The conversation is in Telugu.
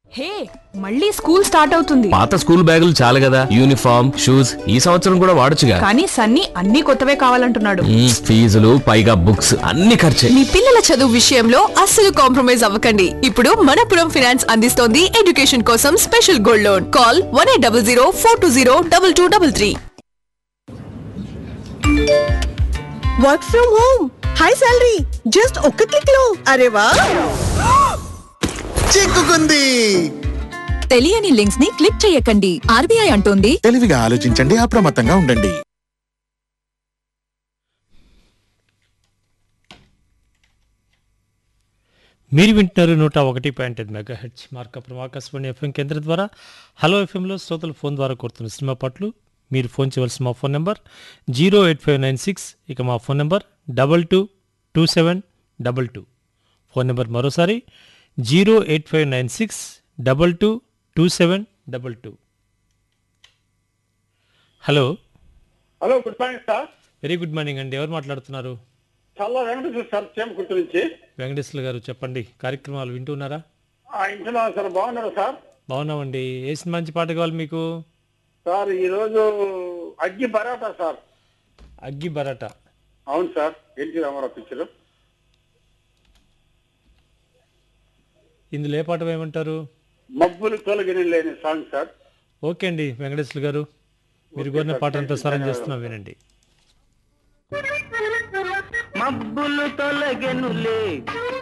హే, మళ్ళీ స్కూల్ స్టార్ట్ అవుతుంది. పాత స్కూల్ బ్యాగులు చాలు కదా, యూనిఫామ్ షూస్ ఈ సంవత్సరం కూడా వాడొచ్చుగా. కానీ సన్నీ అన్ని కొత్తవే కావాలంటున్నాడు. ఫీజులు పైగా బుక్స్ అన్ని ఖర్చే. మీ పిల్లల చదువు విషయంలో అస్సలు కాంప్రమైజ్ అవ్వకండి. ఇప్పుడు మనపురం ఫైనాన్స్ అందిస్తోంది ఎడ్యుకేషన్ కోసం special gold loan. Call 1800 420 2233. Work from home, high salary, just ఒక్క క్లిక్ లో. అరే వా, చిక్కుకుంది. తెలియని లింక్స్ ని క్లిక్ చేయకండి. ఆర్బీఐ అంటోంది తెలివిగా ఆలోచించండి, అప్రమత్తంగా ఉండండి. మీరు వింటున్నారు 101.5 మెగాహెర్ట్జ్ మార్కపురం ఆకాశవాణి ఎఫ్ఎం కేంద్రం ద్వారా. హలో ఎఫ్ఎంలో శ్రోతలు ఫోన్ ద్వారా కోరుతున్న సినిమా పాటలు. మీరు ఫోన్ చేయవలసిన మా ఫోన్ నెంబర్ 08596, ఇక మా ఫోన్ నెంబర్ 222722. ఫోన్ నెంబర్ మరోసారి 08596 222722. Hello hello, good morning sir. Very good morning అండి. ఎవరు మాట్లాడుతున్నారు? చాలా వెంకటేశ్వర సార్, చేమకుర్తి నుంచి. వెంకటేశ్వర గారు చెప్పండి, కార్యక్రమాలు వింటున్నారా? ఇంట్లో సార్ బాగున్నారా సార్? బాగున్నామండి. ఏ సినిమా మంచి పాట కావాలి మీకు? సార్ ఈరోజు అగ్గి బరాటా సార్. అగ్గి బరాటా. అవును సార్, ఎన్టీ రామారావు పిక్చర్. ఇందులో ఏ పాట వేయమంటారు? మబ్బులు తొలగిన లేని సాంగ్ సార్. ఓకే అండి వెంకటేశ్వర గారు, మీరు కోరిన పాటను ప్రసారం చేస్తున్నాం, వినండి. మబ్బులు తొలగెనులే